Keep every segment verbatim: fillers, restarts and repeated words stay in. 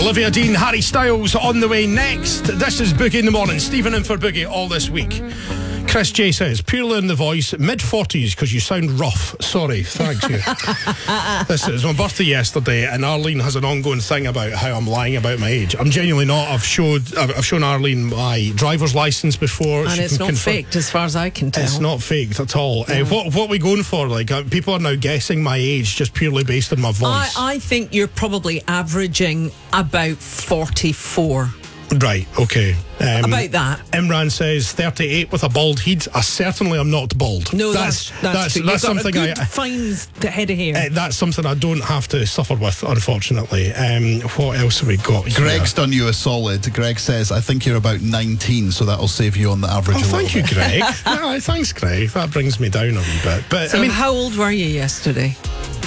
Olivia Dean, Harry Styles on the way next. This is Boogie in the Morning. Stephen in for Boogie all this week. Chris J says, purely in the voice, mid forties because you sound rough. Sorry, thanks you. This is my birthday yesterday, and Arlene has an ongoing thing about how I'm lying about my age. I'm genuinely not. I've showed I've shown Arlene my driver's license before, and she it's can not confirm. faked as far as I can tell. It's not faked at all. Yeah. Uh, what what are we going for? Like uh, people are now guessing my age just purely based on my voice. I, I think you're probably averaging about forty-four. Right, okay. Um, About that. Imran says thirty-eight with a bald head. I certainly am not bald. No, that's that's, that's, true. that's You've got something a good I. fine head of hair. Uh, that's something I don't have to suffer with, unfortunately. Um, what else have we got? Greg's here? done you a solid. Greg says, I think you're about nineteen, so that'll save you on the average. Oh, a little thank you, bit. Greg. No, thanks, Greg. That brings me down a wee bit. But so I mean, how old were you yesterday?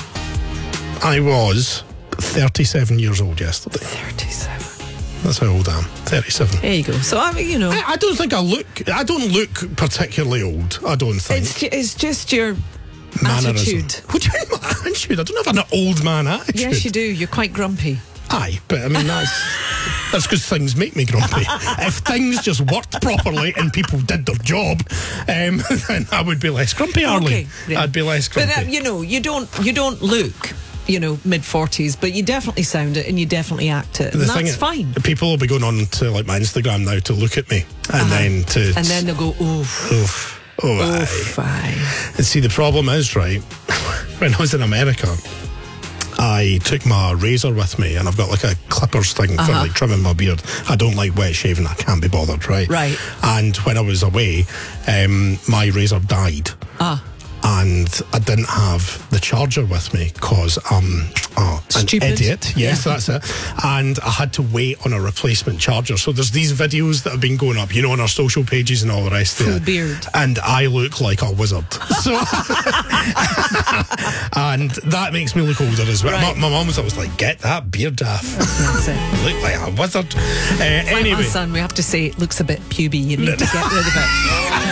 I was thirty-seven years old yesterday. thirty-seven. That's how old I am. thirty-seven. There you go. So I mean, you know, I, I don't think I look. I don't look particularly old. I don't think. it's ju- it's just your Mannerism. attitude. What do you mean my attitude? I don't have an old man attitude. Yes, you do. You're quite grumpy. Aye, but I mean that's that's because things make me grumpy. If things just worked properly and people did their job, um, then I would be less grumpy, Arlie. Okay, yeah. I'd be less grumpy. But uh, you know, you don't you don't look, you know, mid forties, but you definitely sound it and you definitely act it. And The that's thing is, fine. People will be going on to like my Instagram now to look at me, and Uh-huh. then to And then they'll go, oof, oof, oh, aye. oof, aye. And see, the problem is, right, when I was in America, I took my razor with me, and I've got like a clippers thing for Uh-huh. like trimming my beard. I don't like wet shaving. I can't be bothered, right? Right. And when I was away, um, my razor died. Ah. And I didn't have the charger with me because I'm oh, an Stupid. idiot. Yes, Yeah. that's it. And I had to wait on a replacement charger. So there's these videos that have been going up, you know, on our social pages and all the rest of Full it. beard. And I look like a wizard. So, and that makes me look older as well. Right. My, my mum was always like, "Get that beard off. That's it. You look like a wizard." Uh, Like anyway. my son, we have to say it looks a bit puby. You need to get rid of it.